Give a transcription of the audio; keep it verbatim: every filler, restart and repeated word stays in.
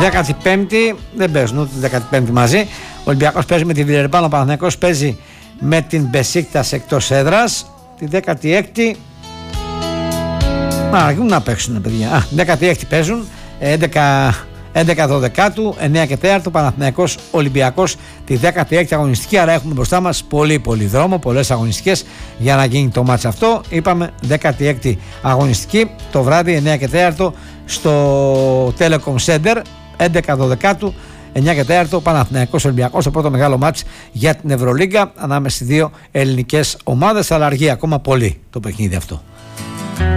δέκατη πέμπτη δεν παίζουν ούτε τη δέκατη πέμπτη μαζί. Ο Ολυμπιακός παίζει με τη Βιλερμπάν, ο Παναθηναϊκός παίζει με την Μπεσίκτας εκτός έδρας. Τη δέκατη έκτη. Να, να παίξουν, παιδιά. Α, δέκατη έκτη παίζουν. έντεκα δώδεκατου, εννέα και τέταρτο, Παναθηναϊκός Ολυμπιακός τη δέκατη έκτη αγωνιστική. Άρα έχουμε μπροστά μας πολύ πολύ δρόμο, πολλές αγωνιστικές για να γίνει το μάτς αυτό. Είπαμε δέκατη έκτη αγωνιστική το βράδυ, εννέα και τέταρτο στο Telecom Center, έντεκα δώδεκατου, εννέα και τέταρτο, Παναθηναϊκός Ολυμπιακός, το πρώτο μεγάλο μάτς για την Ευρωλίγκα ανάμεσα στις δύο ελληνικές ομάδες. Θα αργεί ακόμα πολύ το παιχνίδι αυτό.